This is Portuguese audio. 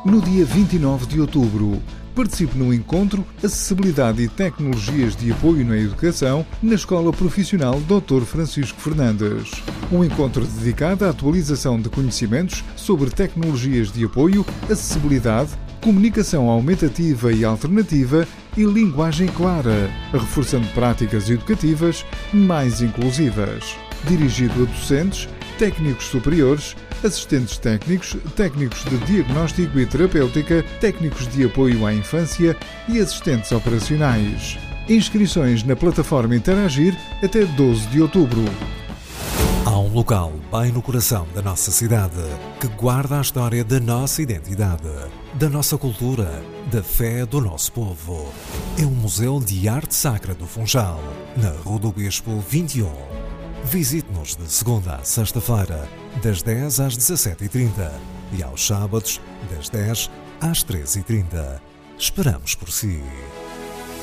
no dia 29 de outubro. Participe no encontro Acessibilidade e Tecnologias de Apoio na Educação na Escola Profissional Dr. Francisco Fernandes. Um encontro dedicado à atualização de conhecimentos sobre tecnologias de apoio, acessibilidade, comunicação aumentativa e alternativa e linguagem clara, reforçando práticas educativas mais inclusivas. Dirigido a docentes, técnicos superiores, assistentes técnicos, técnicos de diagnóstico e terapêutica, técnicos de apoio à infância e assistentes operacionais. Inscrições na plataforma Interagir até 12 de outubro. Há um local bem no coração da nossa cidade que guarda a história da nossa identidade, da nossa cultura, da fé do nosso povo. É o Museu de Arte Sacra do Funchal, na Rua do Bispo 21. Visite-nos de segunda a sexta-feira, das 10 às 17h30 e aos sábados, das 10 às 13h30. Esperamos por si.